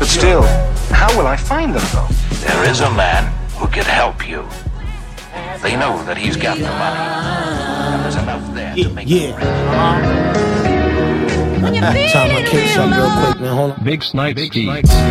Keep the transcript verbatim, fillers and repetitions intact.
But still, how will I find them, though? There is a man who can help you. They know that he's got the money. And there's enough there Yeah, to make yeah. it rich. Time I kick something real quick, man. Hold on. Big Snipe Steve.